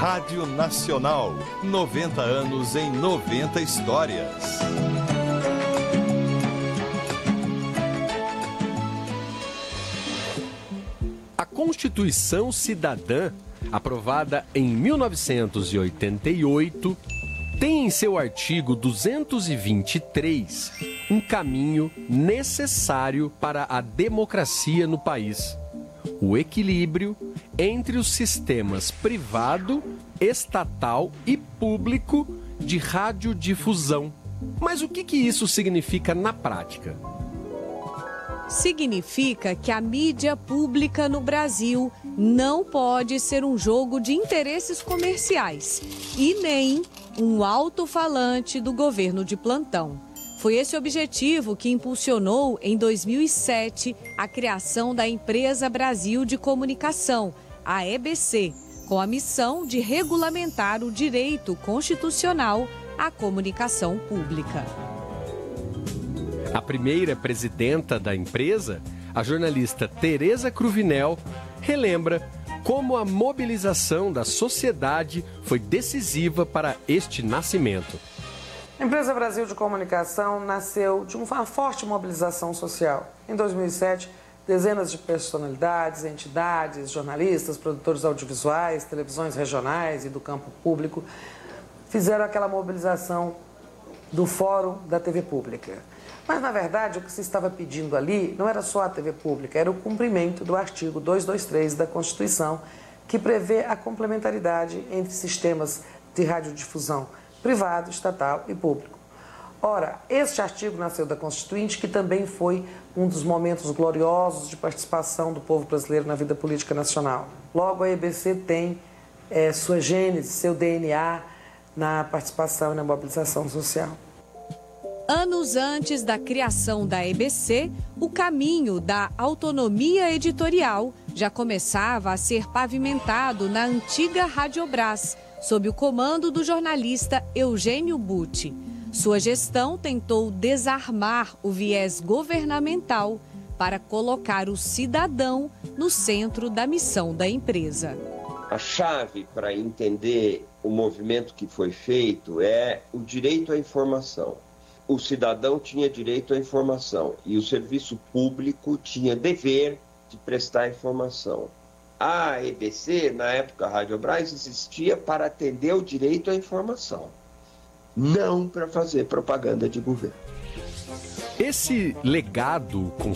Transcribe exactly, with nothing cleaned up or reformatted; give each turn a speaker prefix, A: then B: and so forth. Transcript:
A: Rádio Nacional, noventa anos em noventa histórias.
B: A Constituição Cidadã, aprovada em mil novecentos e oitenta e oito, tem em seu artigo duzentos e vinte e três um caminho necessário para a democracia no país: o equilíbrio entre os sistemas privado, estatal e público de radiodifusão. Mas o que que isso significa na prática?
C: Significa que a mídia pública no Brasil não pode ser um jogo de interesses comerciais e nem um alto-falante do governo de plantão. Foi esse objetivo que impulsionou, em dois mil e sete, a criação da Empresa Brasil de Comunicação, a E B C, com a missão de regulamentar o direito constitucional à comunicação pública.
B: A primeira presidenta da empresa, a jornalista Tereza Cruvinel, relembra como a mobilização da sociedade foi decisiva para este nascimento.
D: A Empresa Brasil de Comunicação nasceu de uma forte mobilização social. Em dois mil e sete, dezenas de personalidades, entidades, jornalistas, produtores audiovisuais, televisões regionais e do campo público fizeram aquela mobilização do Fórum da T V Pública. Mas, na verdade, o que se estava pedindo ali não era só a T V Pública, era o cumprimento do artigo duzentos e vinte e três da Constituição, que prevê a complementaridade entre sistemas de radiodifusão privado, estatal e público. Ora, este artigo nasceu da Constituinte, que também foi um dos momentos gloriosos de participação do povo brasileiro na vida política nacional. Logo, a E B C tem é, sua gênese, seu D N A na participação e na mobilização social.
C: Anos antes da criação da E B C, o caminho da autonomia editorial já começava a ser pavimentado na antiga Radiobras, sob o comando do jornalista Eugênio Butti. Sua gestão tentou desarmar o viés governamental para colocar o cidadão no centro da missão da empresa.
E: A chave para entender o movimento que foi feito é o direito à informação. O cidadão tinha direito à informação e o serviço público tinha dever de prestar informação. A E B C, na época a Radiobras, existia para atender o direito à informação, não para fazer propaganda de governo.
B: Esse legado